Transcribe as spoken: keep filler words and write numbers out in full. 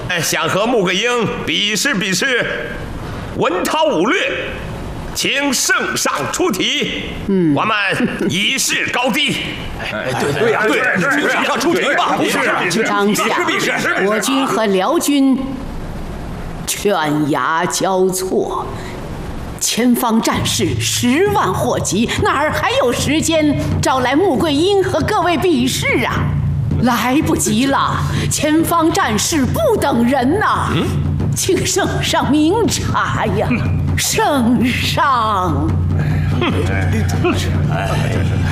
想和穆桂英比试比试文韬武略，请圣上出题，嗯，我们以示高低。 哎，对对呀，对，圣上出题吧，比试比试， 当下我军和辽军犬牙交错，前方战事十万火急，哪儿还有时间招来穆桂英和各位比试啊？来不及了，前方战事不等人呐！嗯，请圣上明察呀，圣上。